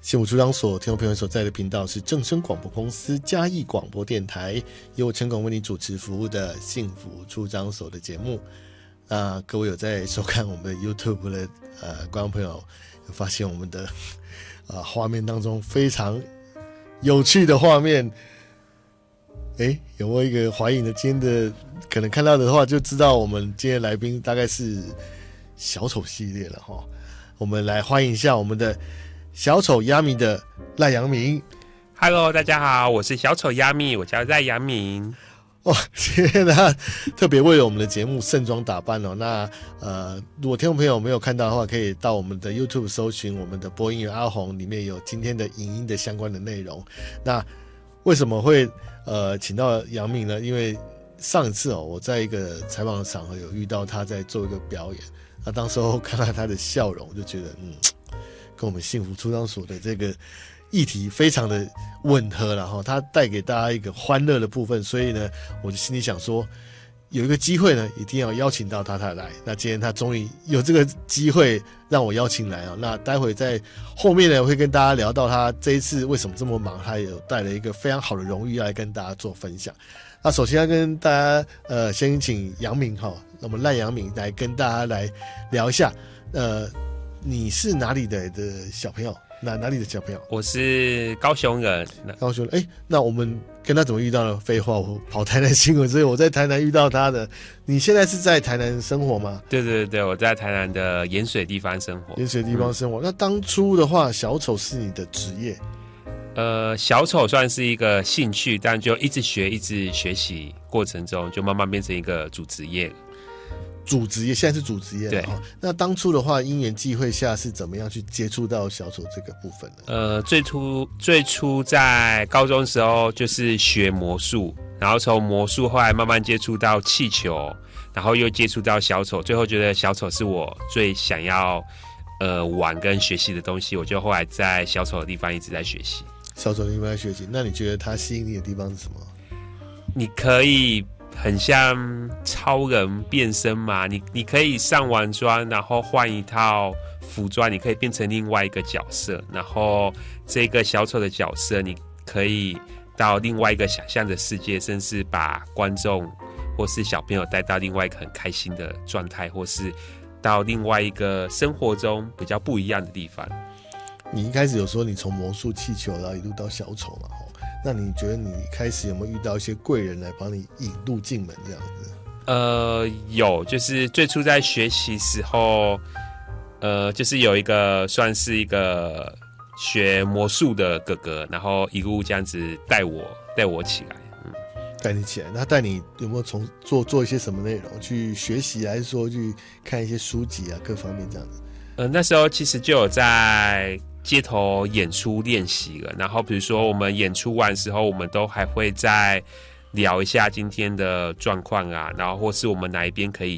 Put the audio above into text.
幸福出张所听众朋友所在的频道是正声广播公司嘉义广播电台，由我陈拱为你主持服务的幸福出张所的节目。各位有在收看我们的 YouTube 的观众朋友，有发现我们的画面当中非常有趣的画面。有没有一个怀疑的？今天的可能看到的话，就知道我们今天的来宾大概是小丑系列了哈。我们来欢迎一下我们的小丑亚米的赖阳明。 Hello， 大家好，我是小丑亚米，我叫赖阳明。 今天他特别为了我们的节目盛装打扮哦。那如果听众朋友没有看到的话，可以到我们的 YouTube 搜寻我们的播音员阿红，里面有今天的影音的相关的内容。那为什么会请到阳明呢？因为上一次我在一个采访的场合有遇到他在做一个表演，那当时候看到他的笑容，就觉得跟我们幸福出张所的这个议题非常的吻合，然后他带给大家一个欢乐的部分，所以呢，我就心里想说，有一个机会呢，一定要邀请到他来。那今天他终于有这个机会让我邀请来啊。那待会在后面呢，我会跟大家聊到他这一次为什么这么忙，他有带了一个非常好的荣誉来跟大家做分享。那首先要跟大家先请阳明我们赖阳明来跟大家来聊一下，你是哪里的小朋友？哪里的小朋友？ 我是高雄人。 高雄人，那我们跟他怎么遇到的？废话，我跑台南新闻，所以我在台南遇到他的。你现在是在台南生活吗？ 对，我在台南的盐水地方生活。 盐水地方生活。那当初的话，小丑是你的职业？ 小丑算是一个兴趣，但就一直学习过程中，就慢慢变成一个主职业。 主职业现在是主职业了哈。那当初的话，因缘际会下是怎么样去接触到小丑这个部分呢？ 最初在高中的时候就是学魔术，然后从魔术后来慢慢接触到气球，然后又接触到小丑，最后觉得小丑是我最想要玩跟学习的东西，我就后来在小丑的地方一直在学习。 小丑的地方在学习，那你觉得它吸引你的地方是什么？ 你可以很像超人变身嘛，你可以上完妆，然后换一套服装，你可以变成另外一个角色，然后这个小丑的角色，你可以到另外一个想象的世界，甚至把观众或是小朋友带到另外一个很开心的状态，或是到另外一个生活中比较不一样的地方。 你一开始有说你从魔术气球然后一路到小丑嘛，那你觉得你开始有没有遇到一些贵人来帮你引路进门这样子？ 有，就是最初在学习时候，就是有一个算是一个学魔术的哥哥，然后一路这样子带我起来。 带你起来，那带你有没有从做一些什么内容去学习，还是说去看一些书籍啊，各方面这样子？ 那时候其实就有在街头演出练习了，然后比如说我们演出完时候，我们都还会再聊一下今天的状况啊，然后或是我们哪一边可以